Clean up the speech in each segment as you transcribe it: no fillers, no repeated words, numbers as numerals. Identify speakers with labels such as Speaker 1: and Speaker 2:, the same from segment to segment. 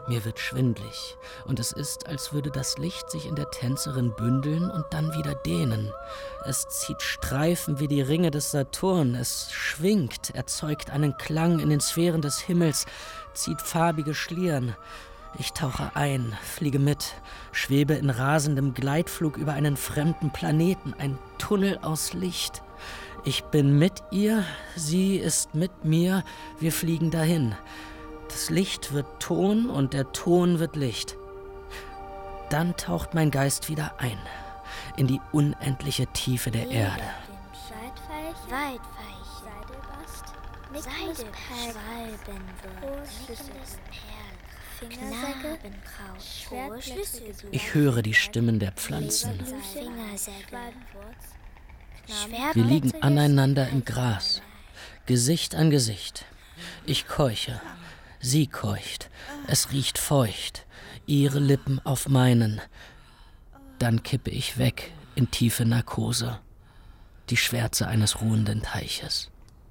Speaker 1: Mir wird schwindlig und es ist, als würde das Licht sich in der Tänzerin bündeln und dann wieder dehnen. Es zieht Streifen wie die Ringe des Saturn, es schwingt, erzeugt einen Klang in den Sphären des Himmels, zieht farbige Schlieren. Ich tauche ein, fliege mit, schwebe in rasendem Gleitflug über einen fremden Planeten, ein Tunnel aus Licht. Ich bin mit ihr, sie ist mit mir, wir fliegen dahin. Das Licht wird Ton und der Ton wird Licht. Dann taucht mein Geist wieder ein, in die unendliche Tiefe der Erde.
Speaker 2: Weitweich, Seidelbast, Schwertschlüssel.
Speaker 1: Ich höre die Stimmen der Pflanzen. Wir liegen aneinander im Gras, Gesicht an Gesicht. Ich keuche, sie keucht, es riecht feucht, ihre Lippen auf meinen. Dann kippe ich weg in tiefe Narkose, die Schwärze eines ruhenden Teiches.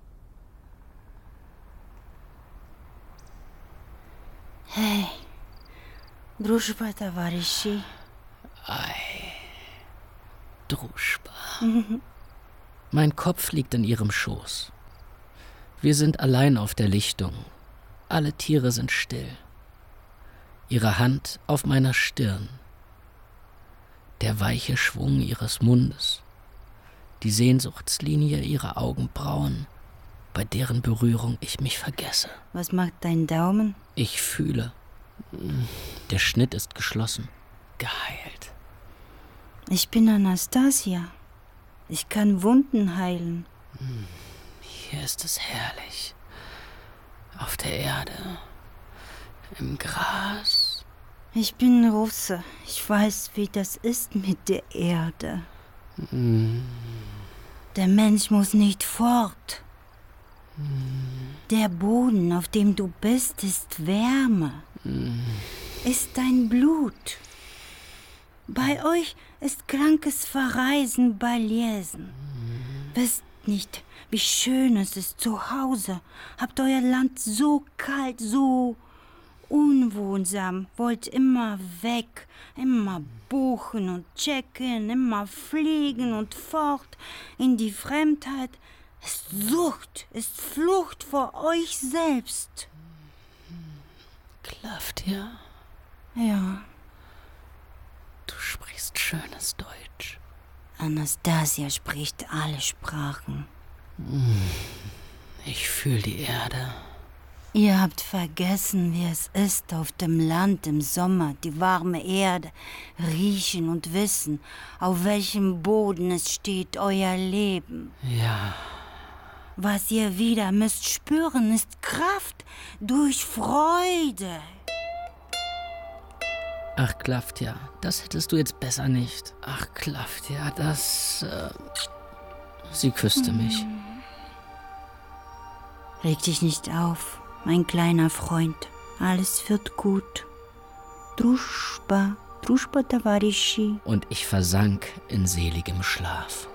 Speaker 3: Hey, Družba, товарищи.
Speaker 1: Ei, Družba. Mein Kopf liegt in ihrem Schoß. Wir sind allein auf der Lichtung. Alle Tiere sind still. Ihre Hand auf meiner Stirn. Der weiche Schwung ihres Mundes. Die Sehnsuchtslinie ihrer Augenbrauen, bei deren Berührung ich mich vergesse.
Speaker 3: Was macht dein Daumen?
Speaker 1: Ich fühle. Der Schnitt ist geschlossen. Geheilt.
Speaker 3: Ich bin Anastasia. Ich kann Wunden heilen.
Speaker 1: Hier ist es herrlich. Auf der Erde. Im Gras.
Speaker 3: Ich bin Russe. Ich weiß, wie das ist mit der Erde. Der Mensch muss nicht fort. Der Boden, auf dem du bist, ist Wärme. Ist dein Blut. Bei euch ist krankes Verreisen bei Lesen. Wisst nicht, wie schön es ist zu Hause. Habt euer Land so kalt, so unwohnsam. Wollt immer weg, immer buchen und checken, immer fliegen und fort in die Fremdheit. Ist Sucht, ist Flucht vor euch selbst.
Speaker 1: Klafft ja?
Speaker 3: Ja.
Speaker 1: Du sprichst schönes Deutsch.
Speaker 3: Anastasia spricht alle Sprachen.
Speaker 1: Ich fühle die Erde.
Speaker 3: Ihr habt vergessen, wie es ist auf dem Land im Sommer, die warme Erde, riechen und wissen, auf welchem Boden es steht, euer Leben.
Speaker 1: Ja.
Speaker 3: Was ihr wieder müsst spüren, ist Kraft durch Freude.
Speaker 1: Ach, Klaftia, das hättest du jetzt besser nicht. Ach, Klaftia, das... Sie küsste mich.
Speaker 3: Reg dich nicht auf, mein kleiner Freund. Alles wird gut. Družba, Družba, товарищи.
Speaker 1: Und ich versank in seligem Schlaf.